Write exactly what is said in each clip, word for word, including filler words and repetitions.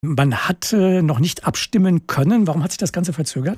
Man hat äh, noch nicht abstimmen können. Warum hat sich das Ganze verzögert?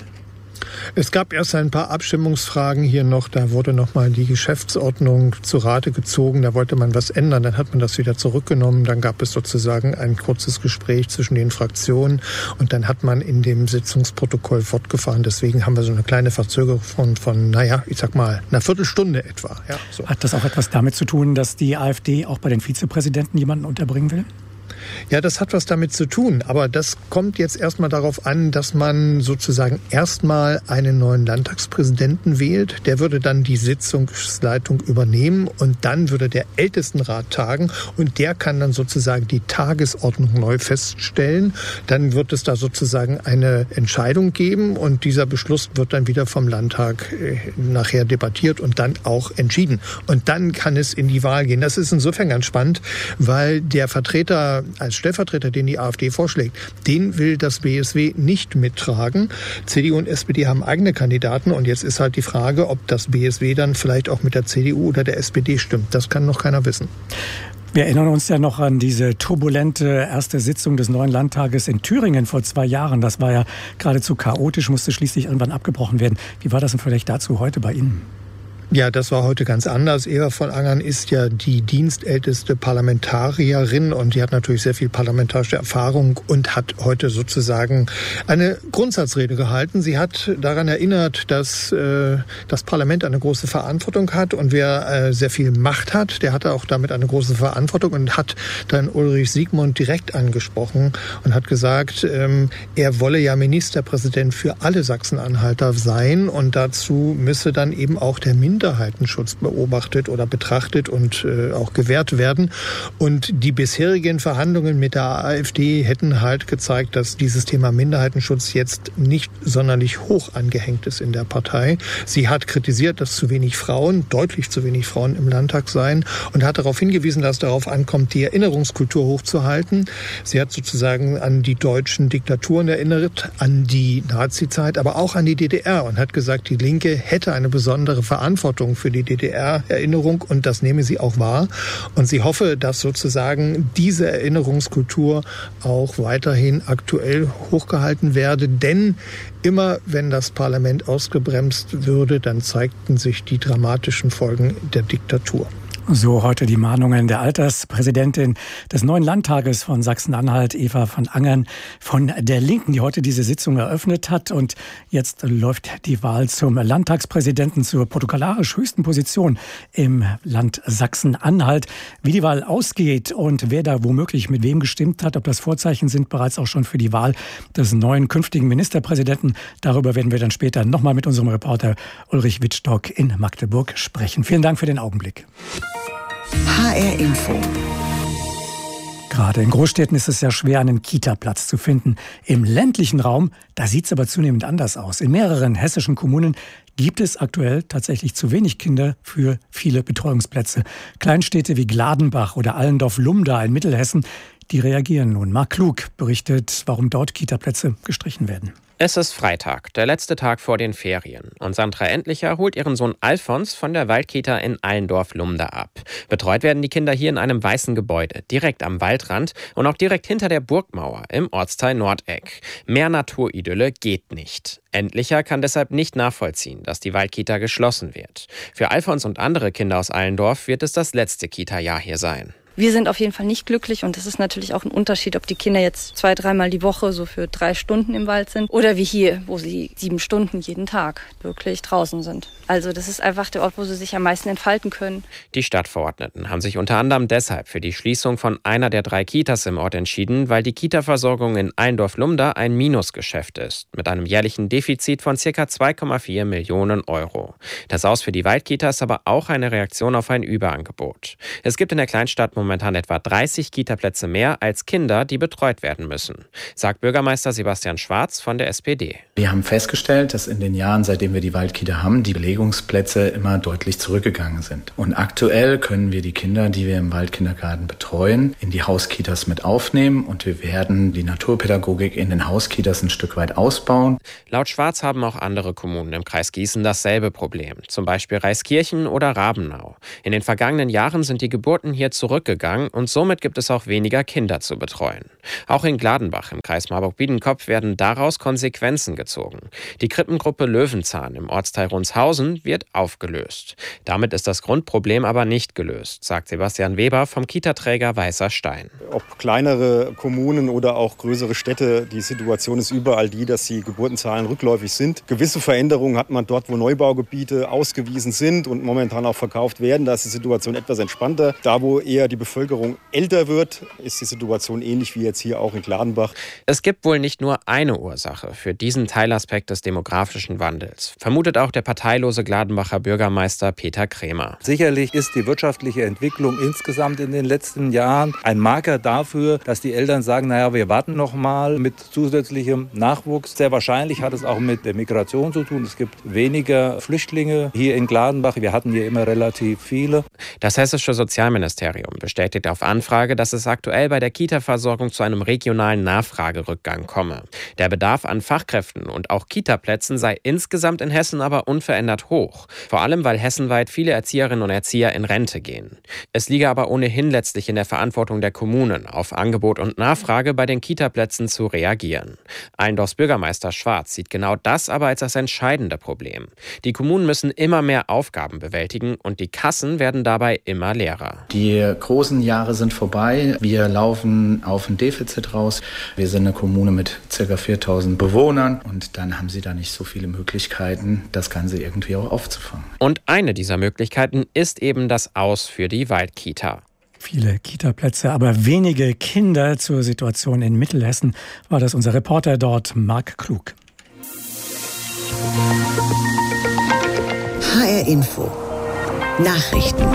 Es gab erst ein paar Abstimmungsfragen hier noch. Da wurde nochmal die Geschäftsordnung zu Rate gezogen. Da wollte man was ändern. Dann hat man das wieder zurückgenommen. Dann gab es sozusagen ein kurzes Gespräch zwischen den Fraktionen. Und dann hat man in dem Sitzungsprotokoll fortgefahren. Deswegen haben wir so eine kleine Verzögerung von, von naja, ich sag mal, einer Viertelstunde etwa. Ja, so. Hat das auch etwas damit zu tun, dass die AfD auch bei den Vizepräsidenten jemanden unterbringen will? Ja, das hat was damit zu tun. Aber das kommt jetzt erstmal darauf an, dass man sozusagen erstmal einen neuen Landtagspräsidenten wählt. Der würde dann die Sitzungsleitung übernehmen und dann würde der Ältestenrat tagen und der kann dann sozusagen die Tagesordnung neu feststellen. Dann wird es da sozusagen eine Entscheidung geben und dieser Beschluss wird dann wieder vom Landtag nachher debattiert und dann auch entschieden. Und dann kann es in die Wahl gehen. Das ist insofern ganz spannend, weil der Vertreter als Stellvertreter, den die AfD vorschlägt, den will das B S W nicht mittragen. C D U und S P D haben eigene Kandidaten und jetzt ist halt die Frage, ob das B S W dann vielleicht auch mit der C D U oder der S P D stimmt. Das kann noch keiner wissen. Wir erinnern uns ja noch an diese turbulente erste Sitzung des neuen Landtages in Thüringen vor zwei Jahren. Das war ja geradezu chaotisch, musste schließlich irgendwann abgebrochen werden. Wie war das im Vergleich dazu heute bei Ihnen? Ja, das war heute ganz anders. Eva von Angern ist ja die dienstälteste Parlamentarierin und die hat natürlich sehr viel parlamentarische Erfahrung und hat heute sozusagen eine Grundsatzrede gehalten. Sie hat daran erinnert, dass äh, das Parlament eine große Verantwortung hat und wer äh, sehr viel Macht hat, der hatte auch damit eine große Verantwortung und hat dann Ulrich Siegmund direkt angesprochen und hat gesagt, ähm, er wolle ja Ministerpräsident für alle Sachsen-Anhalter sein und dazu müsse dann eben auch der Minderheitenschutz beobachtet oder betrachtet und äh, auch gewährt werden. Und die bisherigen Verhandlungen mit der AfD hätten halt gezeigt, dass dieses Thema Minderheitenschutz jetzt nicht sonderlich hoch angehängt ist in der Partei. Sie hat kritisiert, dass zu wenig Frauen, deutlich zu wenig Frauen im Landtag seien und hat darauf hingewiesen, dass es darauf ankommt, die Erinnerungskultur hochzuhalten. Sie hat sozusagen an die deutschen Diktaturen erinnert, an die Nazizeit, aber auch an die D D R und hat gesagt, die Linke hätte eine besondere Verantwortung für die D D R-Erinnerung und das nehme sie auch wahr. Und sie hoffe, dass sozusagen diese Erinnerungskultur auch weiterhin aktuell hochgehalten werde. Denn immer wenn das Parlament ausgebremst würde, dann zeigten sich die dramatischen Folgen der Diktatur. So heute die Mahnungen der Alterspräsidentin des neuen Landtages von Sachsen-Anhalt, Eva von Angern von der Linken, die heute diese Sitzung eröffnet hat. Und jetzt läuft die Wahl zum Landtagspräsidenten zur protokollarisch höchsten Position im Land Sachsen-Anhalt. Wie die Wahl ausgeht und wer da womöglich mit wem gestimmt hat, ob das Vorzeichen sind bereits auch schon für die Wahl des neuen künftigen Ministerpräsidenten, darüber werden wir dann später nochmal mit unserem Reporter Ulrich Wittstock in Magdeburg sprechen. Vielen Dank für den Augenblick. H R Info. Gerade in Großstädten ist es ja schwer, einen Kita-Platz zu finden. Im ländlichen Raum, da sieht es aber zunehmend anders aus. In mehreren hessischen Kommunen gibt es aktuell tatsächlich zu wenig Kinder für viele Betreuungsplätze. Kleinstädte wie Gladenbach oder Allendorf-Lumda in Mittelhessen, die reagieren nun. Marc Klug berichtet, warum dort Kita-Plätze gestrichen werden. Es ist Freitag, der letzte Tag vor den Ferien. Und Sandra Endlicher holt ihren Sohn Alfons von der Waldkita in Allendorf-Lumda ab. Betreut werden die Kinder hier in einem weißen Gebäude, direkt am Waldrand und auch direkt hinter der Burgmauer im Ortsteil Nordeck. Mehr Naturidylle geht nicht. Endlicher kann deshalb nicht nachvollziehen, dass die Waldkita geschlossen wird. Für Alfons und andere Kinder aus Allendorf wird es das letzte Kita-Jahr hier sein. Wir sind auf jeden Fall nicht glücklich und es ist natürlich auch ein Unterschied, ob die Kinder jetzt zwei, dreimal die Woche so für drei Stunden im Wald sind oder wie hier, wo sie sieben Stunden jeden Tag wirklich draußen sind. Also das ist einfach der Ort, wo sie sich am meisten entfalten können. Die Stadtverordneten haben sich unter anderem deshalb für die Schließung von einer der drei Kitas im Ort entschieden, weil die Kita-Versorgung in Allendorf-Lumda ein Minusgeschäft ist, mit einem jährlichen Defizit von ca. zwei Komma vier Millionen Euro. Das Aus für die Waldkita ist aber auch eine Reaktion auf ein Überangebot. Es gibt in der Kleinstadt momentan etwa dreißig Kita-Plätze mehr als Kinder, die betreut werden müssen, sagt Bürgermeister Sebastian Schwarz von der S P D. Wir haben festgestellt, dass in den Jahren, seitdem wir die Waldkita haben, die Belegungsplätze immer deutlich zurückgegangen sind. Und aktuell können wir die Kinder, die wir im Waldkindergarten betreuen, in die Hauskitas mit aufnehmen und wir werden die Naturpädagogik in den Hauskitas ein Stück weit ausbauen. Laut Schwarz haben auch andere Kommunen im Kreis Gießen dasselbe Problem, zum Beispiel Reiskirchen oder Rabenau. In den vergangenen Jahren sind die Geburten hier zurückgegangen. zurückgegangen und somit gibt es auch weniger Kinder zu betreuen. Auch in Gladenbach im Kreis Marburg-Biedenkopf werden daraus Konsequenzen gezogen. Die Krippengruppe Löwenzahn im Ortsteil Runshausen wird aufgelöst. Damit ist das Grundproblem aber nicht gelöst, sagt Sebastian Weber vom Kita-Träger Weißer Stein. Ob kleinere Kommunen oder auch größere Städte, die Situation ist überall die, dass die Geburtenzahlen rückläufig sind. Gewisse Veränderungen hat man dort, wo Neubaugebiete ausgewiesen sind und momentan auch verkauft werden. Da ist die Situation etwas entspannter. Da, wo eher die Bevölkerung älter wird, ist die Situation ähnlich wie jetzt hier auch in Gladenbach. Es gibt wohl nicht nur eine Ursache für diesen Teilaspekt des demografischen Wandels, vermutet auch der parteilose Gladenbacher Bürgermeister Peter Krämer. Sicherlich ist die wirtschaftliche Entwicklung insgesamt in den letzten Jahren ein Marker dafür, dass die Eltern sagen, naja, wir warten noch mal mit zusätzlichem Nachwuchs. Sehr wahrscheinlich hat es auch mit der Migration zu tun. Es gibt weniger Flüchtlinge hier in Gladenbach. Wir hatten hier immer relativ viele. Das hessische Sozialministerium bestätigt auf Anfrage, dass es aktuell bei der Kita-Versorgung zu einem regionalen Nachfragerückgang komme. Der Bedarf an Fachkräften und auch Kitaplätzen sei insgesamt in Hessen aber unverändert hoch. Vor allem, weil hessenweit viele Erzieherinnen und Erzieher in Rente gehen. Es liege aber ohnehin letztlich in der Verantwortung der Kommunen, auf Angebot und Nachfrage bei den Kitaplätzen zu reagieren. Eindorfs Bürgermeister Schwarz sieht genau das aber als das entscheidende Problem. Die Kommunen müssen immer mehr Aufgaben bewältigen und die Kassen werden dabei immer leerer. Die großen Jahre sind vorbei. Wir laufen auf ein Defizit raus. Wir sind eine Kommune mit ca. viertausend Bewohnern und dann haben sie da nicht so viele Möglichkeiten, das Ganze irgendwie auch aufzufangen. Und eine dieser Möglichkeiten ist eben das Aus für die Waldkita. Viele Kita-Plätze, aber wenige Kinder. Zur Situation in Mittelhessen war das unser Reporter dort, Marc Klug. H R Info. Nachrichten.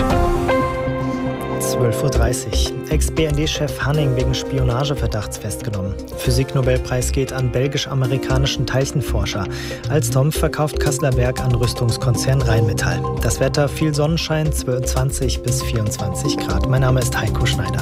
zwölf Uhr dreißig. Ex-B N D-Chef Hanning wegen Spionageverdachts festgenommen. Physiknobelpreis geht an belgisch-amerikanischen Teilchenforscher. Alstom verkauft Kasseler Werk an Rüstungskonzern Rheinmetall. Das Wetter, viel Sonnenschein, zwanzig bis vierundzwanzig Grad. Mein Name ist Heiko Schneider.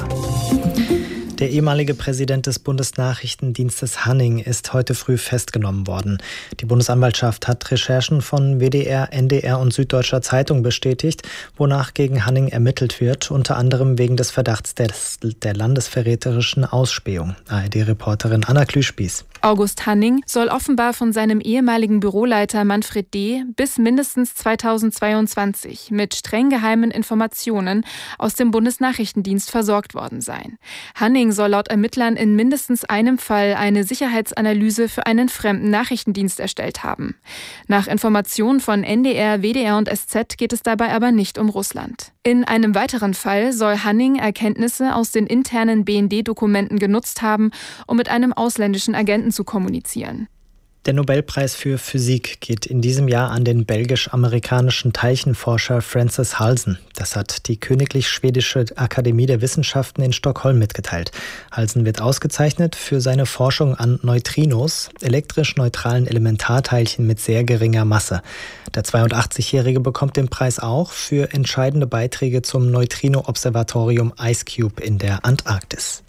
Der ehemalige Präsident des Bundesnachrichtendienstes Hanning ist heute früh festgenommen worden. Die Bundesanwaltschaft hat Recherchen von W D R, N D R und Süddeutscher Zeitung bestätigt, wonach gegen Hanning ermittelt wird, unter anderem wegen des Verdachts des, der landesverräterischen Ausspähung. A R D-Reporterin Anna Klüspieß. August Hanning soll offenbar von seinem ehemaligen Büroleiter Manfred D. bis mindestens zweitausendzweiundzwanzig mit streng geheimen Informationen aus dem Bundesnachrichtendienst versorgt worden sein. Hanning soll laut Ermittlern in mindestens einem Fall eine Sicherheitsanalyse für einen fremden Nachrichtendienst erstellt haben. Nach Informationen von N D R, W D R und S Z geht es dabei aber nicht um Russland. In einem weiteren Fall soll Hanning Erkenntnisse aus den internen B N D-Dokumenten genutzt haben, um mit einem ausländischen Agenten zu kommunizieren. Der Nobelpreis für Physik geht in diesem Jahr an den belgisch-amerikanischen Teilchenforscher Francis Halsen. Das hat die Königlich Schwedische Akademie der Wissenschaften in Stockholm mitgeteilt. Halsen wird ausgezeichnet für seine Forschung an Neutrinos, elektrisch neutralen Elementarteilchen mit sehr geringer Masse. Der zweiundachtzigjährige bekommt den Preis auch für entscheidende Beiträge zum Neutrino-Observatorium IceCube in der Antarktis.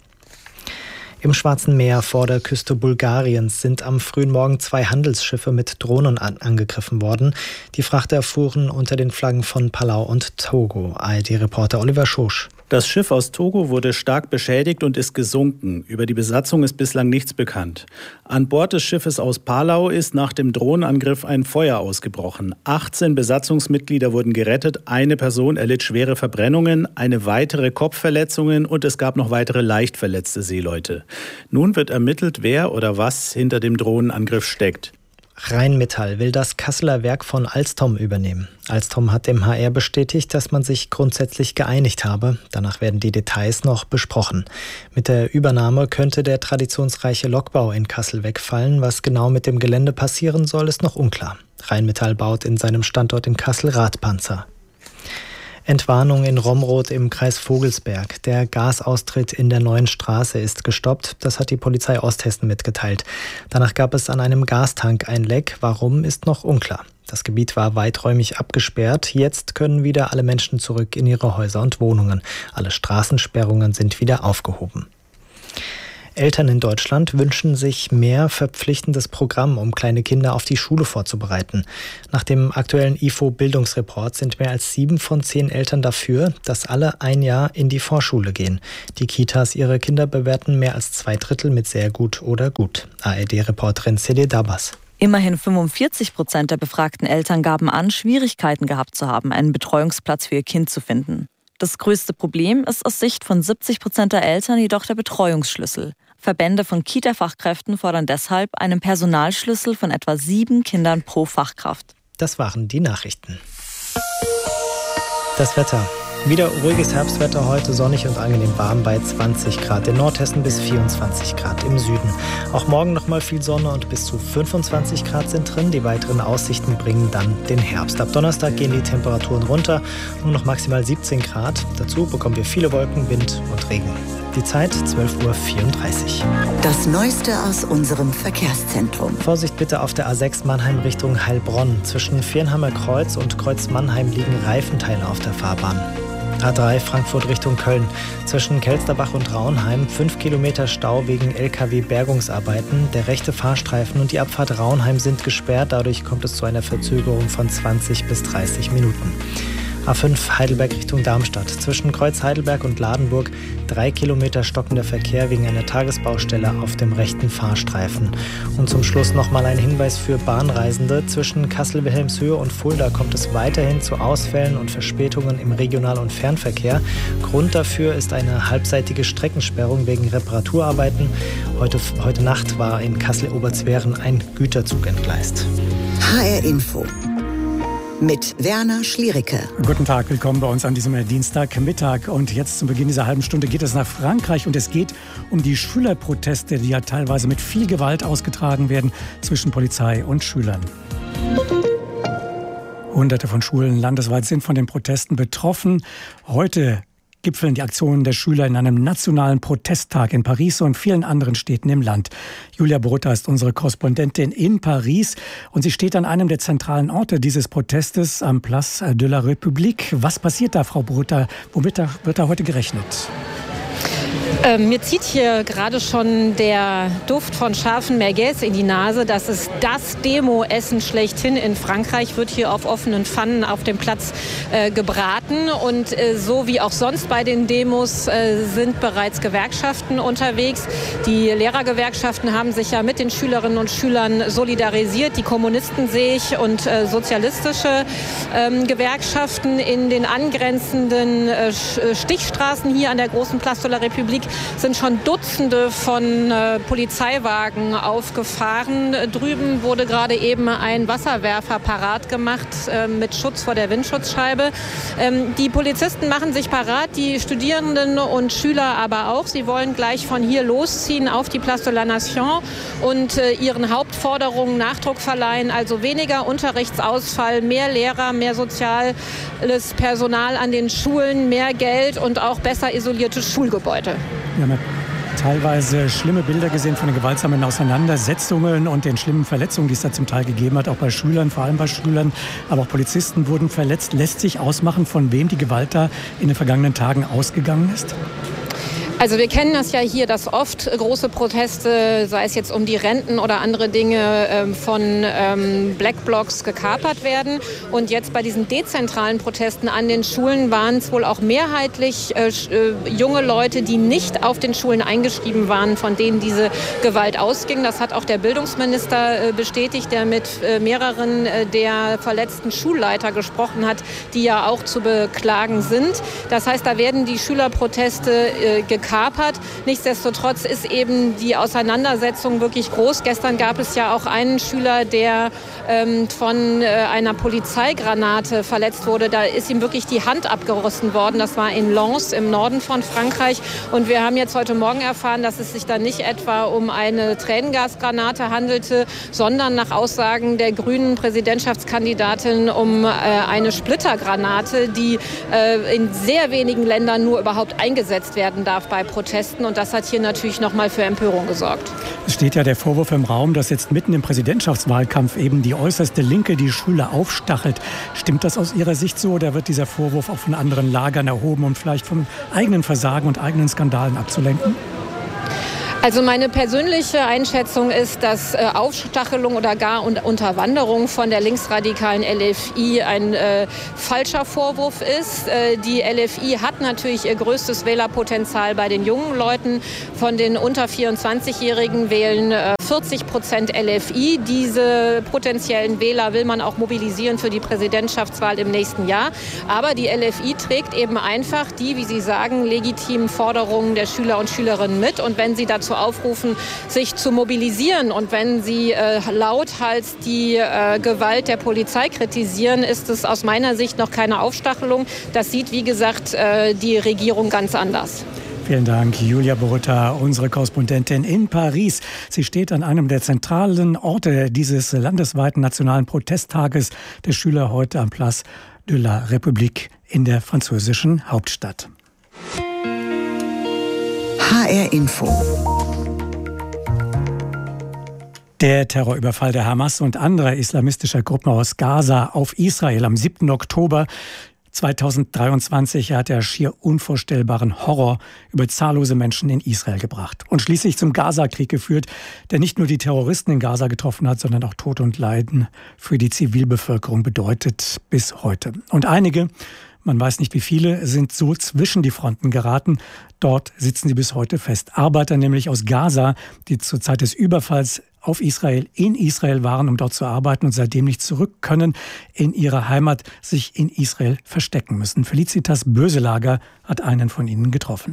Im Schwarzen Meer vor der Küste Bulgariens sind am frühen Morgen zwei Handelsschiffe mit Drohnen an- angegriffen worden. Die Frachter fuhren unter den Flaggen von Palau und Togo. A R D-Reporter Oliver Schosch. Das Schiff aus Togo wurde stark beschädigt und ist gesunken. Über die Besatzung ist bislang nichts bekannt. An Bord des Schiffes aus Palau ist nach dem Drohnenangriff ein Feuer ausgebrochen. achtzehn Besatzungsmitglieder wurden gerettet, eine Person erlitt schwere Verbrennungen, eine weitere Kopfverletzungen und es gab noch weitere leicht verletzte Seeleute. Nun wird ermittelt, wer oder was hinter dem Drohnenangriff steckt. Rheinmetall will das Kasseler Werk von Alstom übernehmen. Alstom hat dem H R bestätigt, dass man sich grundsätzlich geeinigt habe. Danach werden die Details noch besprochen. Mit der Übernahme könnte der traditionsreiche Lokbau in Kassel wegfallen. Was genau mit dem Gelände passieren soll, ist noch unklar. Rheinmetall baut in seinem Standort in Kassel Radpanzer. Entwarnung in Romroth im Kreis Vogelsberg. Der Gasaustritt in der neuen Straße ist gestoppt. Das hat die Polizei Osthessen mitgeteilt. Danach gab es an einem Gastank ein Leck. Warum, ist noch unklar. Das Gebiet war weiträumig abgesperrt. Jetzt können wieder alle Menschen zurück in ihre Häuser und Wohnungen. Alle Straßensperrungen sind wieder aufgehoben. Eltern in Deutschland wünschen sich mehr verpflichtendes Programm, um kleine Kinder auf die Schule vorzubereiten. Nach dem aktuellen I F O-Bildungsreport sind mehr als sieben von zehn Eltern dafür, dass alle ein Jahr in die Vorschule gehen. Die Kitas ihre Kinder bewerten mehr als zwei Drittel mit sehr gut oder gut. A R D-Reporterin Cede Dabas. Immerhin fünfundvierzig Prozent der befragten Eltern gaben an, Schwierigkeiten gehabt zu haben, einen Betreuungsplatz für ihr Kind zu finden. Das größte Problem ist aus Sicht von siebzig Prozent der Eltern jedoch der Betreuungsschlüssel. Verbände von Kita-Fachkräften fordern deshalb einen Personalschlüssel von etwa sieben Kindern pro Fachkraft. Das waren die Nachrichten. Das Wetter. Wieder ruhiges Herbstwetter heute, sonnig und angenehm warm bei zwanzig Grad in Nordhessen bis vierundzwanzig Grad im Süden. Auch morgen noch mal viel Sonne und bis zu fünfundzwanzig Grad sind drin. Die weiteren Aussichten bringen dann den Herbst. Ab Donnerstag gehen die Temperaturen runter, nur noch maximal siebzehn Grad. Dazu bekommen wir viele Wolken, Wind und Regen. Die Zeit zwölf Uhr vierunddreißig. Das Neueste aus unserem Verkehrszentrum. Vorsicht bitte auf der A sechs Mannheim Richtung Heilbronn. Zwischen Viernheimer Kreuz und Kreuz Mannheim liegen Reifenteile auf der Fahrbahn. A drei Frankfurt Richtung Köln. Zwischen Kelsterbach und Raunheim fünf Kilometer Stau wegen L K W-Bergungsarbeiten. Der rechte Fahrstreifen und die Abfahrt Raunheim sind gesperrt. Dadurch kommt es zu einer Verzögerung von zwanzig bis dreißig Minuten. A fünf Heidelberg Richtung Darmstadt. Zwischen Kreuz Heidelberg und Ladenburg drei Kilometer stockender Verkehr wegen einer Tagesbaustelle auf dem rechten Fahrstreifen. Und zum Schluss nochmal ein Hinweis für Bahnreisende. Zwischen Kassel-Wilhelmshöhe und Fulda kommt es weiterhin zu Ausfällen und Verspätungen im Regional- und Fernverkehr. Grund dafür ist eine halbseitige Streckensperrung wegen Reparaturarbeiten. Heute, heute Nacht war in Kassel-Oberzweren ein Güterzug entgleist. H R Info mit Werner Schliericke. Guten Tag, willkommen bei uns an diesem Dienstagmittag. Und jetzt zum Beginn dieser halben Stunde geht es nach Frankreich und es geht um die Schülerproteste, die ja teilweise mit viel Gewalt ausgetragen werden zwischen Polizei und Schülern. Hunderte von Schulen landesweit sind von den Protesten betroffen. Heute gipfeln die Aktionen der Schüler in einem nationalen Protesttag in Paris und vielen anderen Städten im Land. Julia Borutta ist unsere Korrespondentin in Paris und sie steht an einem der zentralen Orte dieses Protestes am Place de la République. Was passiert da, Frau Borutta? Womit wird da heute gerechnet? Ähm, mir zieht hier gerade schon der Duft von scharfen Merguez in die Nase. Das ist das Demo-Essen schlechthin in Frankreich, wird hier auf offenen Pfannen auf dem Platz äh, gebraten. Und äh, so wie auch sonst bei den Demos äh, sind bereits Gewerkschaften unterwegs. Die Lehrergewerkschaften haben sich ja mit den Schülerinnen und Schülern solidarisiert. Die Kommunisten sehe ich und äh, sozialistische ähm, Gewerkschaften in den angrenzenden äh, Stichstraßen hier an der großen Place de la République sind schon Dutzende von äh, Polizeiwagen aufgefahren. Drüben wurde gerade eben ein Wasserwerfer parat gemacht äh, mit Schutz vor der Windschutzscheibe. Ähm, die Polizisten machen sich parat, die Studierenden und Schüler aber auch. Sie wollen gleich von hier losziehen auf die Place de la Nation und äh, ihren Hauptforderungen Nachdruck verleihen. Also weniger Unterrichtsausfall, mehr Lehrer, mehr soziales Personal an den Schulen, mehr Geld und auch besser isolierte Schulgebäude. Wir haben ja teilweise schlimme Bilder gesehen von den gewaltsamen Auseinandersetzungen und den schlimmen Verletzungen, die es da zum Teil gegeben hat, auch bei Schülern, vor allem bei Schülern. Aber auch Polizisten wurden verletzt. Lässt sich ausmachen, von wem die Gewalt da in den vergangenen Tagen ausgegangen ist? Also wir kennen das ja hier, dass oft große Proteste, sei es jetzt um die Renten oder andere Dinge, von Black Blocs gekapert werden. Und jetzt bei diesen dezentralen Protesten an den Schulen waren es wohl auch mehrheitlich junge Leute, die nicht auf den Schulen eingeschrieben waren, von denen diese Gewalt ausging. Das hat auch der Bildungsminister bestätigt, der mit mehreren der verletzten Schulleiter gesprochen hat, die ja auch zu beklagen sind. Das heißt, da werden die Schülerproteste gekapert. Kapert. Nichtsdestotrotz ist eben die Auseinandersetzung wirklich groß. Gestern gab es ja auch einen Schüler, der ähm, von äh, einer Polizeigranate verletzt wurde. Da ist ihm wirklich die Hand abgerissen worden. Das war in Lens im Norden von Frankreich. Und wir haben jetzt heute Morgen erfahren, dass es sich da nicht etwa um eine Tränengasgranate handelte, sondern nach Aussagen der grünen Präsidentschaftskandidatin um äh, eine Splittergranate, die äh, in sehr wenigen Ländern nur überhaupt eingesetzt werden darf bei Protesten. Und das hat hier natürlich noch mal für Empörung gesorgt. Es steht ja der Vorwurf im Raum, dass jetzt mitten im Präsidentschaftswahlkampf eben die äußerste Linke die Schüler aufstachelt. Stimmt das aus Ihrer Sicht so oder wird dieser Vorwurf auch von anderen Lagern erhoben, um vielleicht vom eigenen Versagen und eigenen Skandalen abzulenken? Also meine persönliche Einschätzung ist, dass äh, Aufstachelung oder gar un- Unterwanderung von der linksradikalen L F I ein äh, falscher Vorwurf ist. Äh, die L F I hat natürlich ihr größtes Wählerpotenzial bei den jungen Leuten. Von den unter vierundzwanzigjährigen wählen äh, vierzig Prozent L F I. Diese potenziellen Wähler will man auch mobilisieren für die Präsidentschaftswahl im nächsten Jahr. Aber die L F I trägt eben einfach die, wie Sie sagen, legitimen Forderungen der Schüler und Schülerinnen mit. Und wenn sie dazu aufrufen, sich zu mobilisieren und wenn sie äh, lauthals die äh, Gewalt der Polizei kritisieren, ist es aus meiner Sicht noch keine Aufstachelung. Das sieht, wie gesagt, äh, die Regierung ganz anders. Vielen Dank, Julia Borutta, unsere Korrespondentin in Paris. Sie steht an einem der zentralen Orte dieses landesweiten nationalen Protesttages der Schüler heute am Place de la République in der französischen Hauptstadt. H R Info. Der Terrorüberfall der Hamas und anderer islamistischer Gruppen aus Gaza auf Israel am siebten Oktober zweitausenddreiundzwanzig hat der schier unvorstellbaren Horror über zahllose Menschen in Israel gebracht und schließlich zum Gaza-Krieg geführt, der nicht nur die Terroristen in Gaza getroffen hat, sondern auch Tod und Leiden für die Zivilbevölkerung bedeutet bis heute. Und einige, man weiß nicht wie viele, sind so zwischen die Fronten geraten. Dort sitzen sie bis heute fest. Arbeiter nämlich aus Gaza, die zur Zeit des Überfalls auf Israel in Israel waren, um dort zu arbeiten und seitdem nicht zurück können in ihre Heimat, sich in Israel verstecken müssen. Felicitas Böselager hat einen von ihnen getroffen.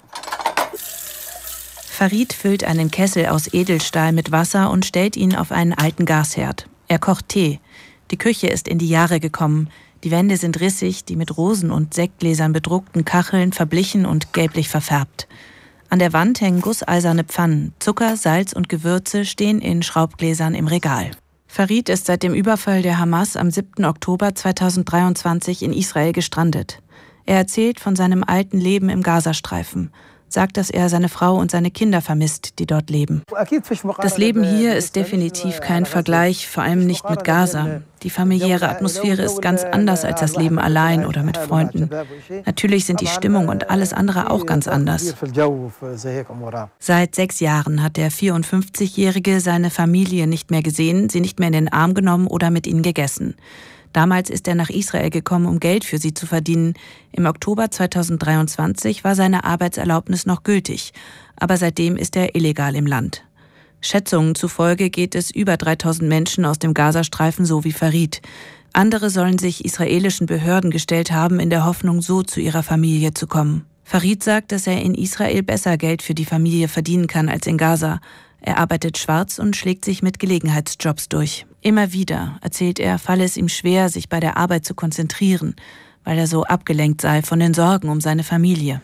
Farid füllt einen Kessel aus Edelstahl mit Wasser und stellt ihn auf einen alten Gasherd. Er kocht Tee. Die Küche ist in die Jahre gekommen. Die Wände sind rissig, die mit Rosen und Sektgläsern bedruckten Kacheln verblichen und gelblich verfärbt. An der Wand hängen gusseiserne Pfannen. Zucker, Salz und Gewürze stehen in Schraubgläsern im Regal. Farid ist seit dem Überfall der Hamas am siebten Oktober zweitausenddreiundzwanzig in Israel gestrandet. Er erzählt von seinem alten Leben im Gazastreifen, sagt, dass er seine Frau und seine Kinder vermisst, die dort leben. Das Leben hier ist definitiv kein Vergleich, vor allem nicht mit Gaza. Die familiäre Atmosphäre ist ganz anders als das Leben allein oder mit Freunden. Natürlich sind die Stimmung und alles andere auch ganz anders. Seit sechs Jahren hat der vierundfünfzigjährige seine Familie nicht mehr gesehen, sie nicht mehr in den Arm genommen oder mit ihnen gegessen. Damals ist er nach Israel gekommen, um Geld für sie zu verdienen. Im Oktober zweitausenddreiundzwanzig war seine Arbeitserlaubnis noch gültig, aber seitdem ist er illegal im Land. Schätzungen zufolge geht es über dreitausend Menschen aus dem Gazastreifen so wie Farid. Andere sollen sich israelischen Behörden gestellt haben, in der Hoffnung, so zu ihrer Familie zu kommen. Farid sagt, dass er in Israel besser Geld für die Familie verdienen kann als in Gaza. Er arbeitet schwarz und schlägt sich mit Gelegenheitsjobs durch. Immer wieder, erzählt er, falle es ihm schwer, sich bei der Arbeit zu konzentrieren, weil er so abgelenkt sei von den Sorgen um seine Familie.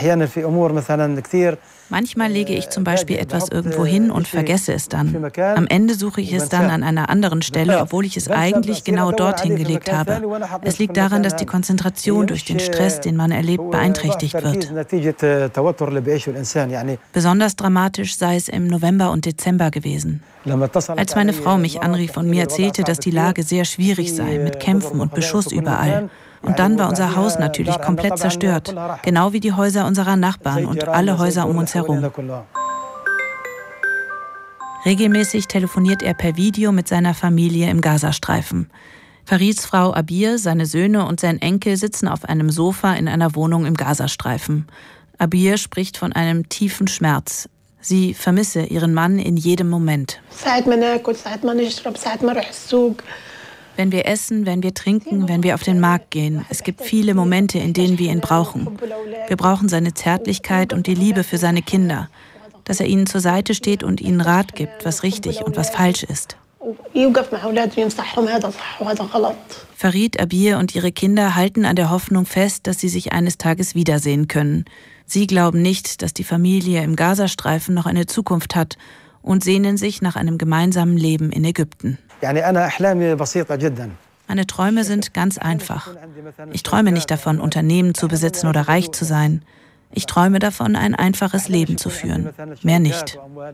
Manchmal lege ich zum Beispiel etwas irgendwo hin und vergesse es dann. Am Ende suche ich es dann an einer anderen Stelle, obwohl ich es eigentlich genau dorthin gelegt habe. Es liegt daran, dass die Konzentration durch den Stress, den man erlebt, beeinträchtigt wird. Besonders dramatisch sei es im November und Dezember gewesen. Als meine Frau mich anrief und mir erzählte, dass die Lage sehr schwierig sei, mit Kämpfen und Beschuss überall. Und dann war unser Haus natürlich komplett zerstört, genau wie die Häuser unserer Nachbarn und alle Häuser um uns herum. Regelmäßig telefoniert er per Video mit seiner Familie im Gazastreifen. Farids Frau Abir, seine Söhne und sein Enkel sitzen auf einem Sofa in einer Wohnung im Gazastreifen. Abir spricht von einem tiefen Schmerz. Sie vermisse ihren Mann in jedem Moment. Wenn wir essen, wenn wir trinken, wenn wir auf den Markt gehen. Es gibt viele Momente, in denen wir ihn brauchen. Wir brauchen seine Zärtlichkeit und die Liebe für seine Kinder. Dass er ihnen zur Seite steht und ihnen Rat gibt, was richtig und was falsch ist. Farid, Abir und ihre Kinder halten an der Hoffnung fest, dass sie sich eines Tages wiedersehen können. Sie glauben nicht, dass die Familie im Gazastreifen noch eine Zukunft hat und sehnen sich nach einem gemeinsamen Leben in Ägypten. Meine Träume sind ganz einfach. Ich träume nicht davon, Unternehmen zu besitzen oder reich zu sein. Ich träume davon, ein einfaches Leben zu führen. Mehr nicht.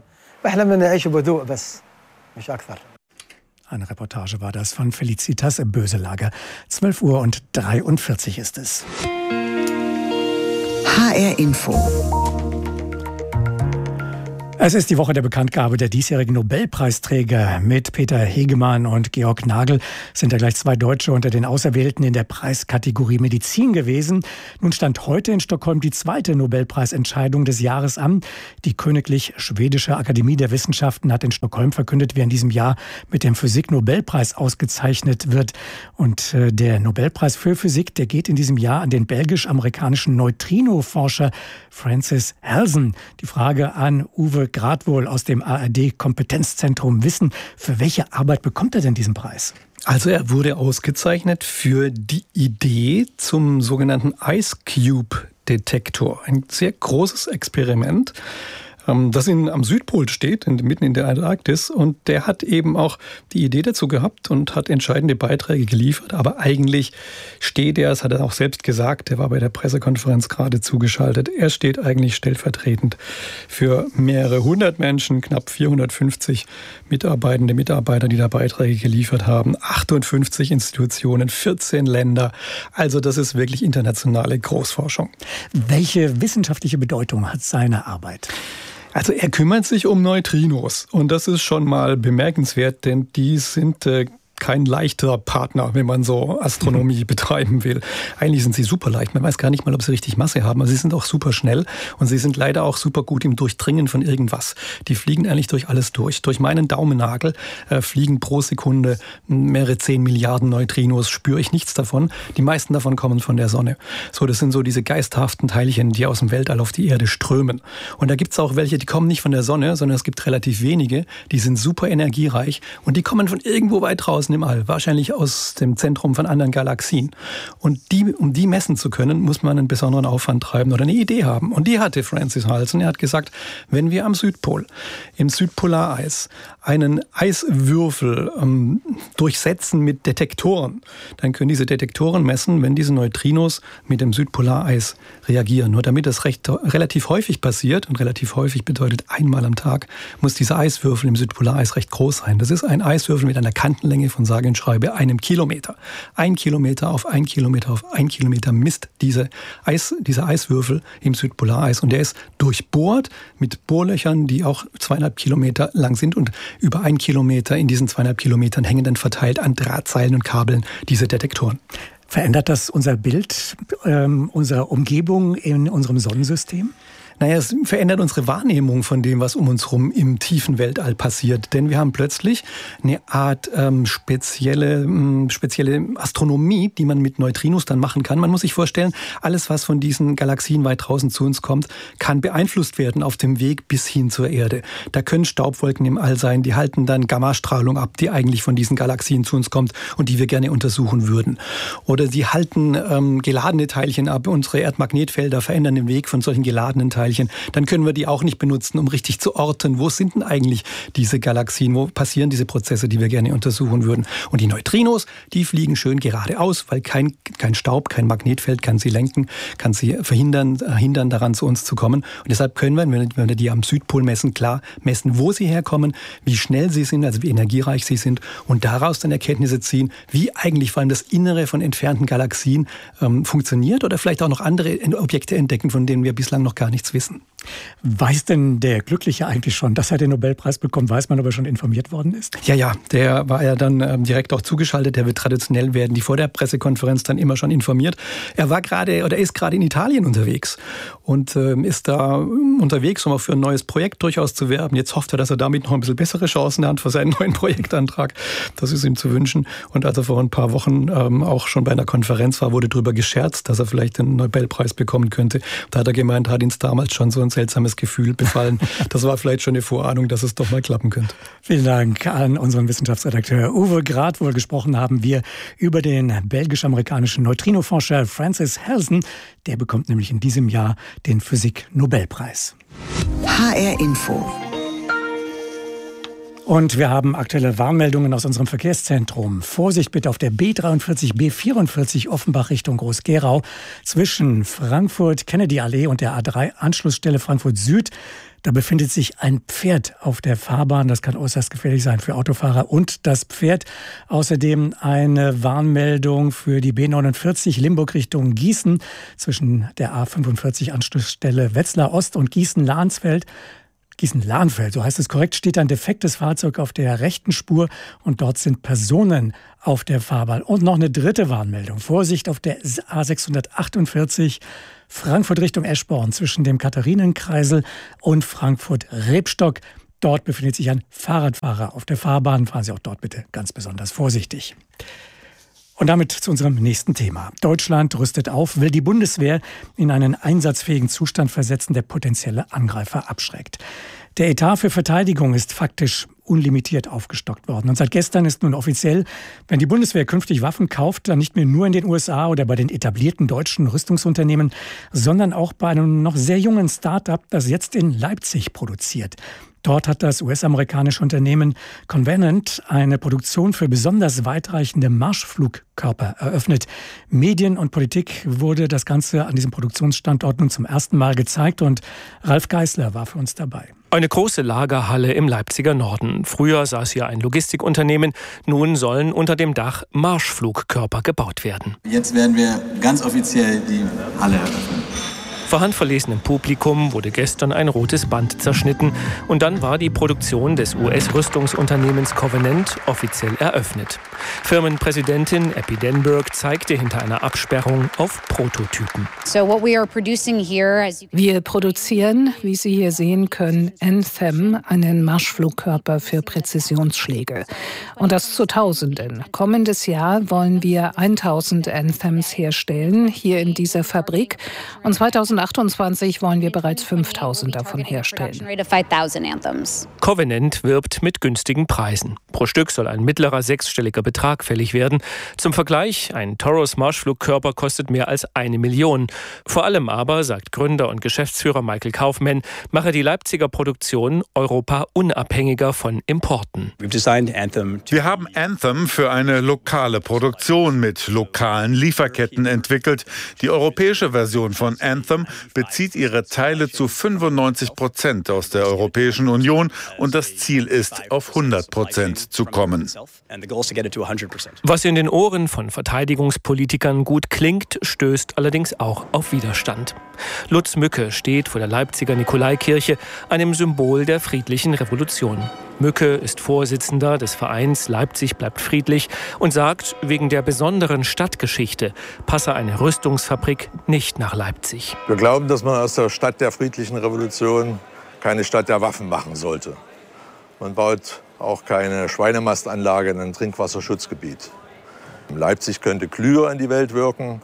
Eine Reportage war das von Felicitas Böselager. zwölf Uhr und dreiundvierzig ist es. H R Info. Es ist die Woche der Bekanntgabe der diesjährigen Nobelpreisträger. Mit Peter Hegemann und Georg Nagel sind ja gleich zwei Deutsche unter den Auserwählten in der Preiskategorie Medizin gewesen. Nun stand heute in Stockholm die zweite Nobelpreisentscheidung des Jahres an. Die Königlich Schwedische Akademie der Wissenschaften hat in Stockholm verkündet, wer in diesem Jahr mit dem Physik-Nobelpreis ausgezeichnet wird. Und äh, der Nobelpreis für Physik, der geht in diesem Jahr an den belgisch-amerikanischen Neutrino-Forscher Francis Halsen. Die Frage an Uwe Gradwohl aus dem A R D-Kompetenzzentrum Wissen. Für welche Arbeit bekommt er denn diesen Preis? Also er wurde ausgezeichnet für die Idee zum sogenannten Ice Cube Detektor. Ein sehr großes Experiment, das in, am Südpol steht, in, mitten in der Antarktis. Und der hat eben auch die Idee dazu gehabt und hat entscheidende Beiträge geliefert. Aber eigentlich steht er, das hat er auch selbst gesagt, der war bei der Pressekonferenz gerade zugeschaltet, er steht eigentlich stellvertretend für mehrere hundert Menschen, knapp vierhundertfünfzig mitarbeitende Mitarbeiter, die da Beiträge geliefert haben, achtundfünfzig Institutionen, vierzehn Länder. Also das ist wirklich internationale Großforschung. Welche wissenschaftliche Bedeutung hat seine Arbeit? Also er kümmert sich um Neutrinos und das ist schon mal bemerkenswert, denn die sind äh, kein leichter Partner, wenn man so Astronomie betreiben will. Eigentlich sind sie super leicht. Man weiß gar nicht mal, ob sie richtig Masse haben, aber sie sind auch super schnell und sie sind leider auch super gut im Durchdringen von irgendwas. Die fliegen eigentlich durch alles durch. Durch meinen Daumennagel äh, fliegen pro Sekunde mehrere zehn Milliarden Neutrinos, spüre ich nichts davon. Die meisten davon kommen von der Sonne. So, das sind so diese geisterhaften Teilchen, die aus dem Weltall auf die Erde strömen. Und da gibt's auch welche, die kommen nicht von der Sonne, sondern es gibt relativ wenige, die sind super energiereich und die kommen von irgendwo weit draußen im All, wahrscheinlich aus dem Zentrum von anderen Galaxien. Und die, um die messen zu können, muss man einen besonderen Aufwand treiben oder eine Idee haben. Und die hatte Francis Halsen. Er hat gesagt, wenn wir am Südpol, im Südpolareis, einen Eiswürfel ähm, durchsetzen mit Detektoren, dann können diese Detektoren messen, wenn diese Neutrinos mit dem Südpolareis reagieren. Nur damit das recht, relativ häufig passiert, und relativ häufig bedeutet einmal am Tag, muss dieser Eiswürfel im Südpolareis recht groß sein. Das ist ein Eiswürfel mit einer Kantenlänge von sage und schreibe einem Kilometer. Ein Kilometer auf ein Kilometer auf ein Kilometer misst diese Eis, dieser Eiswürfel im Südpolareis. Und der ist durchbohrt mit Bohrlöchern, die auch zweieinhalb Kilometer lang sind. Und über ein Kilometer in diesen zweieinhalb Kilometern hängen dann verteilt an Drahtseilen und Kabeln diese Detektoren. Verändert das unser Bild ähm, unserer Umgebung in unserem Sonnensystem? Naja, es verändert unsere Wahrnehmung von dem, was um uns herum im tiefen Weltall passiert. Denn wir haben plötzlich eine Art ähm, spezielle, ähm, spezielle Astronomie, die man mit Neutrinos dann machen kann. Man muss sich vorstellen, alles, was von diesen Galaxien weit draußen zu uns kommt, kann beeinflusst werden auf dem Weg bis hin zur Erde. Da können Staubwolken im All sein, die halten dann Gammastrahlung ab, die eigentlich von diesen Galaxien zu uns kommt und die wir gerne untersuchen würden. Oder sie halten ähm, geladene Teilchen ab. Unsere Erdmagnetfelder verändern den Weg von solchen geladenen Teilchen. Dann können wir die auch nicht benutzen, um richtig zu orten. Wo sind denn eigentlich diese Galaxien? Wo passieren diese Prozesse, die wir gerne untersuchen würden? Und die Neutrinos, die fliegen schön geradeaus, weil kein, kein Staub, kein Magnetfeld kann sie lenken, kann sie verhindern, hindern daran, zu uns zu kommen. Und deshalb können wir, wenn wir die am Südpol messen, klar messen, wo sie herkommen, wie schnell sie sind, also wie energiereich sie sind und daraus dann Erkenntnisse ziehen, wie eigentlich vor allem das Innere von entfernten Galaxien ähm, funktioniert oder vielleicht auch noch andere Objekte entdecken, von denen wir bislang noch gar nichts wissen. Weiß denn der Glückliche eigentlich schon, dass er den Nobelpreis bekommt? Weiß man, ob er schon informiert worden ist? Ja, ja, der war ja dann ähm, direkt auch zugeschaltet. Der wird traditionell werden, die vor der Pressekonferenz dann immer schon informiert. Er war gerade oder ist gerade in Italien unterwegs und ähm, ist da unterwegs, um auch für ein neues Projekt durchaus zu werben. Jetzt hofft er, dass er damit noch ein bisschen bessere Chancen hat für seinen neuen Projektantrag. Das ist ihm zu wünschen. Und als er vor ein paar Wochen ähm, auch schon bei einer Konferenz war, wurde darüber gescherzt, dass er vielleicht den Nobelpreis bekommen könnte. Da hat er gemeint, hat ihn damals schon so ein seltsames Gefühl befallen. Das war vielleicht schon eine Vorahnung, dass es doch mal klappen könnte. Vielen Dank an unseren Wissenschaftsredakteur Uwe Gradwohl. Gesprochen haben wir über den belgisch-amerikanischen Neutrinoforscher Francis Halsen. Der bekommt nämlich in diesem Jahr den Physik-Nobelpreis. H R Info. Und wir haben aktuelle Warnmeldungen aus unserem Verkehrszentrum. Vorsicht bitte auf der B dreiundvierzig, B vierundvierzig Offenbach Richtung Groß-Gerau zwischen Frankfurt-Kennedy-Allee und der A drei Anschlussstelle Frankfurt Süd. Da befindet sich ein Pferd auf der Fahrbahn. Das kann äußerst gefährlich sein für Autofahrer und das Pferd. Außerdem eine Warnmeldung für die B neunundvierzig Limburg Richtung Gießen zwischen der A fünfundvierzig Anschlussstelle Wetzlar Ost und Gießen-Lahnsfeld. Gießen-Lahnfeld, so heißt es korrekt, steht ein defektes Fahrzeug auf der rechten Spur und dort sind Personen auf der Fahrbahn. Und noch eine dritte Warnmeldung. Vorsicht auf der A sechshundertachtundvierzig Frankfurt Richtung Eschborn zwischen dem Katharinenkreisel und Frankfurt-Rebstock. Dort befindet sich ein Fahrradfahrer auf der Fahrbahn. Fahren Sie auch dort bitte ganz besonders vorsichtig. Und damit zu unserem nächsten Thema. Deutschland rüstet auf, will die Bundeswehr in einen einsatzfähigen Zustand versetzen, der potenzielle Angreifer abschreckt. Der Etat für Verteidigung ist faktisch unlimitiert aufgestockt worden. Und seit gestern ist nun offiziell, wenn die Bundeswehr künftig Waffen kauft, dann nicht mehr nur in den U S A oder bei den etablierten deutschen Rüstungsunternehmen, sondern auch bei einem noch sehr jungen Start-up, das jetzt in Leipzig produziert. Dort hat das U S-amerikanische Unternehmen Covenant eine Produktion für besonders weitreichende Marschflugkörper eröffnet. Medien und Politik wurde das Ganze an diesem Produktionsstandort nun zum ersten Mal gezeigt und Ralf Geißler war für uns dabei. Eine große Lagerhalle im Leipziger Norden. Früher saß hier ein Logistikunternehmen. Nun sollen unter dem Dach Marschflugkörper gebaut werden. Jetzt werden wir ganz offiziell die Halle eröffnen. Vor handverlesenem Publikum wurde gestern ein rotes Band zerschnitten und dann war die Produktion des U S-Rüstungsunternehmens Covenant offiziell eröffnet. Firmenpräsidentin Epi Denburg zeigte hinter einer Absperrung auf Prototypen. Wir produzieren, wie Sie hier sehen können, Anthem, einen Marschflugkörper für Präzisionsschläge. Und das zu Tausenden. Kommendes Jahr wollen wir tausend Anthems herstellen, hier in dieser Fabrik. Und zweitausendachtundzwanzig wollen wir bereits fünftausend davon herstellen. Covenant wirbt mit günstigen Preisen. Pro Stück soll ein mittlerer sechsstelliger Betrag fällig werden. Zum Vergleich, ein Taurus Marschflugkörper kostet mehr als eine Million. Vor allem aber, sagt Gründer und Geschäftsführer Michael Kaufmann, mache die Leipziger Produktion Europa unabhängiger von Importen. Wir haben Anthem für eine lokale Produktion mit lokalen Lieferketten entwickelt. Die europäische Version von Anthem bezieht ihre Teile zu fünfundneunzig Prozent aus der Europäischen Union und das Ziel ist, auf hundert Prozent zu kommen. Was in den Ohren von Verteidigungspolitikern gut klingt, stößt allerdings auch auf Widerstand. Lutz Mücke steht vor der Leipziger Nikolaikirche, einem Symbol der friedlichen Revolution. Mücke ist Vorsitzender des Vereins Leipzig bleibt friedlich und sagt, wegen der besonderen Stadtgeschichte passe eine Rüstungsfabrik nicht nach Leipzig. Wir glauben, dass man aus der Stadt der friedlichen Revolution keine Stadt der Waffen machen sollte. Man baut auch keine Schweinemastanlage in ein Trinkwasserschutzgebiet. Leipzig könnte klüger in die Welt wirken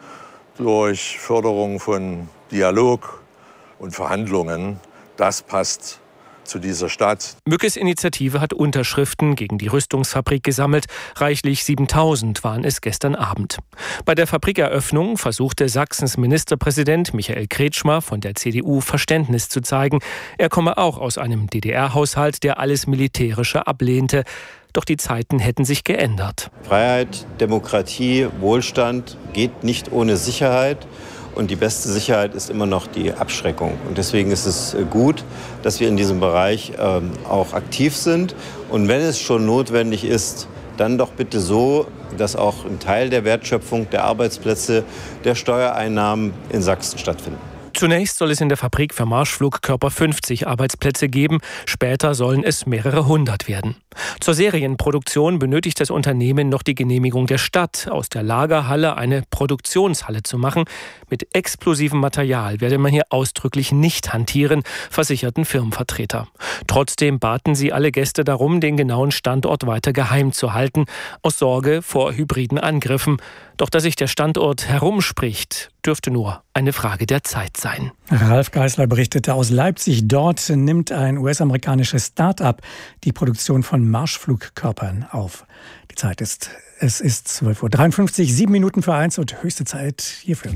durch Förderung von Dialog und Verhandlungen. Das passt zu dieser Stadt. Mückes Initiative hat Unterschriften gegen die Rüstungsfabrik gesammelt. Reichlich siebentausend waren es gestern Abend. Bei der Fabrikeröffnung versuchte Sachsens Ministerpräsident Michael Kretschmer von der C D U Verständnis zu zeigen. Er komme auch aus einem D D R-Haushalt, der alles Militärische ablehnte. Doch die Zeiten hätten sich geändert. Freiheit, Demokratie, Wohlstand geht nicht ohne Sicherheit. Und die beste Sicherheit ist immer noch die Abschreckung. Und deswegen ist es gut, dass wir in diesem Bereich ähm, auch aktiv sind. Und wenn es schon notwendig ist, dann doch bitte so, dass auch ein Teil der Wertschöpfung, der Arbeitsplätze, der Steuereinnahmen in Sachsen stattfinden. Zunächst soll es in der Fabrik für Marschflugkörper fünfzig Arbeitsplätze geben, später sollen es mehrere hundert werden. Zur Serienproduktion benötigt das Unternehmen noch die Genehmigung der Stadt, aus der Lagerhalle eine Produktionshalle zu machen. Mit explosivem Material werde man hier ausdrücklich nicht hantieren, versicherten Firmenvertreter. Trotzdem baten sie alle Gäste darum, den genauen Standort weiter geheim zu halten, aus Sorge vor hybriden Angriffen. Doch dass sich der Standort herumspricht, dürfte nur eine Frage der Zeit sein. Ralf Geißler berichtete aus Leipzig. Dort nimmt ein U S-amerikanisches Start-up die Produktion von Marschflugkörpern auf. Die Zeit ist, es ist zwölf Uhr dreiundfünfzig, sieben Minuten für eins und höchste Zeit hierfür.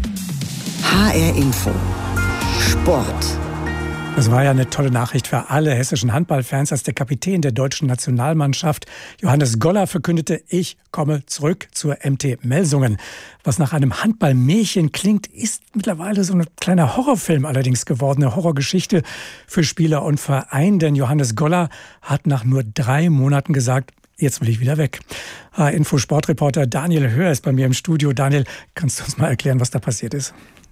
H R Info. Sport. Das war ja eine tolle Nachricht für alle hessischen Handballfans, als der Kapitän der deutschen Nationalmannschaft, Johannes Goller, verkündete, ich komme zurück zur M T Melsungen. Was nach einem Handballmärchen klingt, ist mittlerweile so ein kleiner Horrorfilm allerdings geworden. Eine Horrorgeschichte für Spieler und Verein, denn Johannes Goller hat nach nur drei Monaten gesagt, jetzt will ich wieder weg. H R Info Sportreporter Daniel Höhr ist bei mir im Studio. Daniel, kannst du uns mal erklären, was da passiert ist?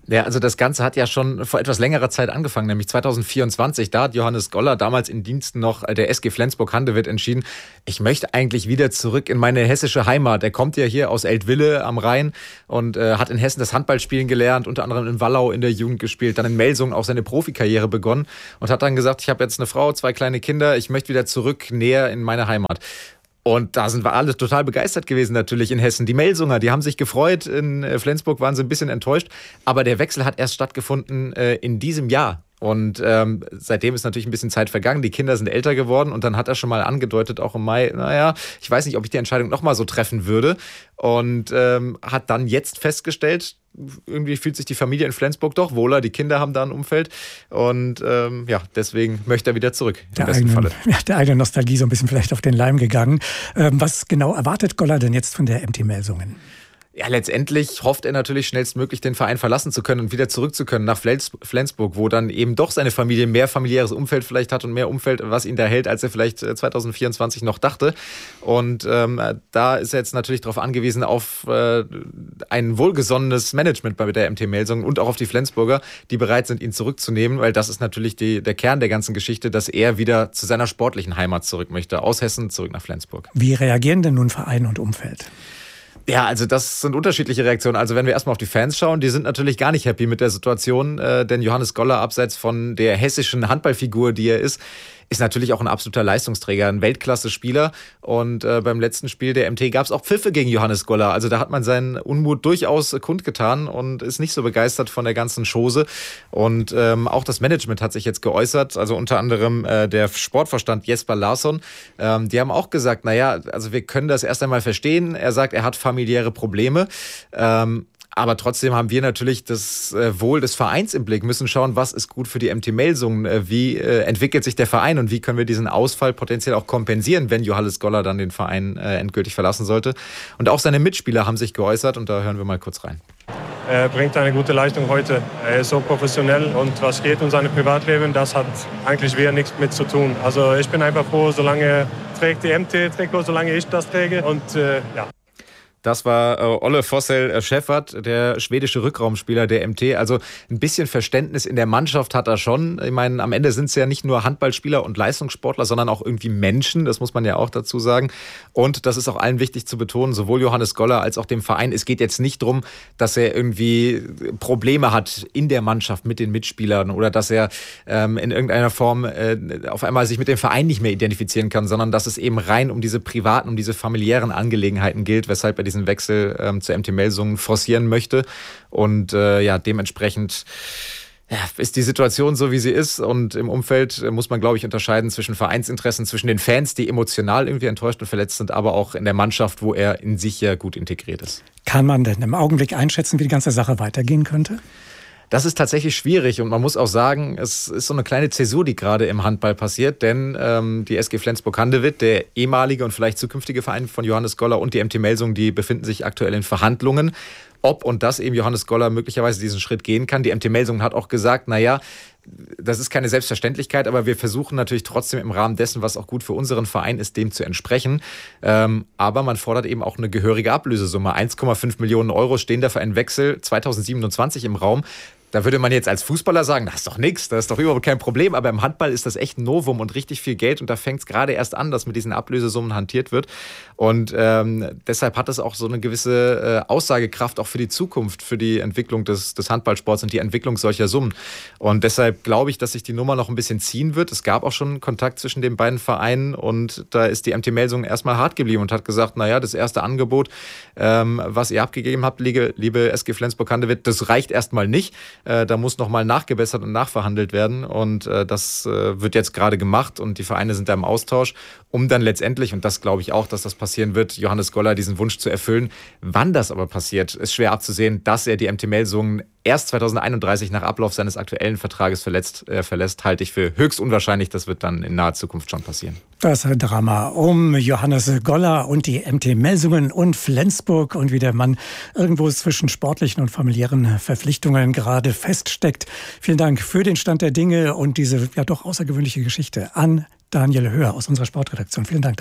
Ja, also das Ganze hat ja schon vor etwas längerer Zeit angefangen, nämlich zwanzig vierundzwanzig. Da hat Johannes Goller, damals in Diensten noch der S G Flensburg-Handewitt, entschieden, ich möchte eigentlich wieder zurück in meine hessische Heimat. Er kommt ja hier aus Eltville am Rhein und äh, hat in Hessen das Handballspielen gelernt, unter anderem in Wallau in der Jugend gespielt, dann in Melsungen auch seine Profikarriere begonnen und hat dann gesagt, ich habe jetzt eine Frau, zwei kleine Kinder, ich möchte wieder zurück, näher in meine Heimat. Und da sind wir alle total begeistert gewesen natürlich in Hessen. Die Melsunger, die haben sich gefreut. In Flensburg waren sie ein bisschen enttäuscht. Aber der Wechsel hat erst stattgefunden äh, in diesem Jahr. Und ähm, seitdem ist natürlich ein bisschen Zeit vergangen. Die Kinder sind älter geworden. Und dann hat er schon mal angedeutet, auch im Mai, naja, ich weiß nicht, ob ich die Entscheidung nochmal so treffen würde. Und ähm, hat dann jetzt festgestellt, irgendwie fühlt sich die Familie in Flensburg doch wohler. Die Kinder haben da ein Umfeld. Und ähm, ja, deswegen möchte er wieder zurück. Im der besten eigenen, Falle. Ja, der eigenen Nostalgie so ein bisschen vielleicht auf den Leim gegangen. Ähm, was genau erwartet Goller denn jetzt von der M T Melsungen? Ja, letztendlich hofft er natürlich schnellstmöglich den Verein verlassen zu können und wieder zurück zu können nach Flensburg, wo dann eben doch seine Familie mehr familiäres Umfeld vielleicht hat und mehr Umfeld, was ihn da hält, als er vielleicht zwanzig vierundzwanzig noch dachte. Und ähm, da ist er jetzt natürlich darauf angewiesen, auf äh, ein wohlgesonnenes Management bei der M T Melsungen und auch auf die Flensburger, die bereit sind, ihn zurückzunehmen, weil das ist natürlich die, der Kern der ganzen Geschichte, dass er wieder zu seiner sportlichen Heimat zurück möchte, aus Hessen zurück nach Flensburg. Wie reagieren denn nun Verein und Umfeld? Ja, also das sind unterschiedliche Reaktionen. Also wenn wir erstmal auf die Fans schauen, die sind natürlich gar nicht happy mit der Situation, äh, denn Johannes Goller, abseits von der hessischen Handballfigur, die er ist, ist natürlich auch ein absoluter Leistungsträger, ein Weltklasse-Spieler. Und äh, beim letzten Spiel der M T gab es auch Pfiffe gegen Johannes Goller. Also da hat man seinen Unmut durchaus kundgetan und ist nicht so begeistert von der ganzen Chose. Und ähm, auch das Management hat sich jetzt geäußert, also unter anderem äh, der Sportvorstand Jesper Larsson. Ähm, die haben auch gesagt, naja, also wir können das erst einmal verstehen. Er sagt, er hat familiäre Probleme. Ähm, Aber trotzdem haben wir natürlich das äh, Wohl des Vereins im Blick, müssen schauen, was ist gut für die M T Melsungen, äh, wie äh, entwickelt sich der Verein und wie können wir diesen Ausfall potenziell auch kompensieren, wenn Johannes Goller dann den Verein äh, endgültig verlassen sollte. Und auch seine Mitspieler haben sich geäußert und da hören wir mal kurz rein. Er bringt eine gute Leistung heute. Er ist so professionell und was geht um sein Privatleben, das hat eigentlich wieder nichts mit zu tun. Also ich bin einfach froh, solange er trägt die M T-Trikot, solange ich das träge und äh, ja. Das war äh, Olle Fossel-Schäffert, der schwedische Rückraumspieler der M T. Also ein bisschen Verständnis in der Mannschaft hat er schon. Ich meine, am Ende sind es ja nicht nur Handballspieler und Leistungssportler, sondern auch irgendwie Menschen. Das muss man ja auch dazu sagen. Und das ist auch allen wichtig zu betonen, sowohl Johannes Goller als auch dem Verein. Es geht jetzt nicht darum, dass er irgendwie Probleme hat in der Mannschaft mit den Mitspielern oder dass er ähm, in irgendeiner Form äh, auf einmal sich mit dem Verein nicht mehr identifizieren kann, sondern dass es eben rein um diese privaten, um diese familiären Angelegenheiten gilt, weshalb er diesen Wechsel ähm, zur M T Melsungen forcieren möchte. Und äh, ja, dementsprechend ja, ist die Situation so, wie sie ist. Und im Umfeld äh, muss man, glaube ich, unterscheiden zwischen Vereinsinteressen, zwischen den Fans, die emotional irgendwie enttäuscht und verletzt sind, aber auch in der Mannschaft, wo er in sich ja gut integriert ist. Kann man denn im Augenblick einschätzen, wie die ganze Sache weitergehen könnte? Das ist tatsächlich schwierig und man muss auch sagen, es ist so eine kleine Zäsur, die gerade im Handball passiert, denn ähm, die S G Flensburg-Handewitt, der ehemalige und vielleicht zukünftige Verein von Johannes Goller und die M T Melsungen, die befinden sich aktuell in Verhandlungen, ob und dass eben Johannes Goller möglicherweise diesen Schritt gehen kann. Die M T Melsungen hat auch gesagt, naja, das ist keine Selbstverständlichkeit, aber wir versuchen natürlich trotzdem im Rahmen dessen, was auch gut für unseren Verein ist, dem zu entsprechen. Ähm, aber man fordert eben auch eine gehörige Ablösesumme. eins Komma fünf Millionen Euro stehen da für einen Wechsel zwanzig siebenundzwanzig im Raum. Da würde man jetzt als Fußballer sagen, das ist doch nichts, das ist doch überhaupt kein Problem. Aber im Handball ist das echt ein Novum und richtig viel Geld. Und da fängt es gerade erst an, dass mit diesen Ablösesummen hantiert wird. Und ähm, deshalb hat es auch so eine gewisse äh, Aussagekraft auch für die Zukunft, für die Entwicklung des, des Handballsports und die Entwicklung solcher Summen. Und deshalb glaube ich, dass sich die Nummer noch ein bisschen ziehen wird. Es gab auch schon Kontakt zwischen den beiden Vereinen und da ist die M T Melsungen erstmal hart geblieben und hat gesagt, naja, das erste Angebot, ähm, was ihr abgegeben habt, liebe, liebe S G Flensburg-Handewitt, das reicht erstmal nicht. Äh, da muss nochmal nachgebessert und nachverhandelt werden und äh, das äh, wird jetzt gerade gemacht und die Vereine sind da im Austausch, um dann letztendlich, und das glaube ich auch, dass das passieren wird, Johannes Goller diesen Wunsch zu erfüllen. Wann das aber passiert, ist schwer abzusehen. Dass er die M T Melsungen erst zwanzig einunddreißig nach Ablauf seines aktuellen Vertrages verletzt, äh, verlässt, halte ich für höchst unwahrscheinlich. Das wird dann in naher Zukunft schon passieren. Das Drama um Johannes Goller und die M T Melsungen und Flensburg und wie der Mann irgendwo zwischen sportlichen und familiären Verpflichtungen gerade feststeckt. Vielen Dank für den Stand der Dinge und diese ja doch außergewöhnliche Geschichte an Daniel Höher aus unserer Sportredaktion. Vielen Dank, Daniel.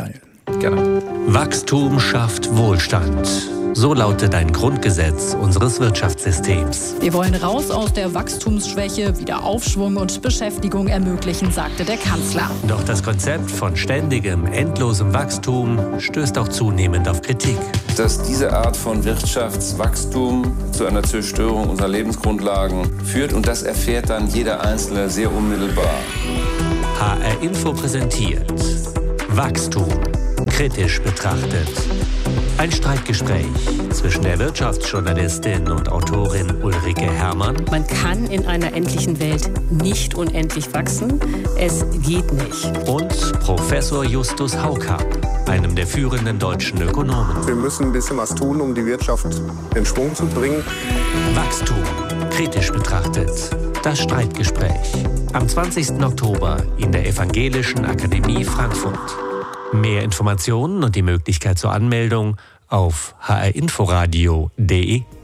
Gerne. Wachstum schafft Wohlstand. So lautet ein Grundgesetz unseres Wirtschaftssystems. Wir wollen raus aus der Wachstumsschwäche, wieder Aufschwung und Beschäftigung ermöglichen, sagte der Kanzler. Doch das Konzept von ständigem, endlosem Wachstum stößt auch zunehmend auf Kritik. Dass diese Art von Wirtschaftswachstum zu einer Zerstörung unserer Lebensgrundlagen führt, und das erfährt dann jeder Einzelne sehr unmittelbar. H R Info präsentiert Wachstum kritisch betrachtet. Ein Streitgespräch zwischen der Wirtschaftsjournalistin und Autorin Ulrike Herrmann. Man kann in einer endlichen Welt nicht unendlich wachsen. Es geht nicht. Und Professor Justus Haukamp, einem der führenden deutschen Ökonomen. Wir müssen ein bisschen was tun, um die Wirtschaft in Schwung zu bringen. Wachstum kritisch betrachtet. Das Streitgespräch. Am zwanzigsten Oktober in der Evangelischen Akademie Frankfurt. Mehr Informationen und die Möglichkeit zur Anmeldung auf h r inforadio punkt d e.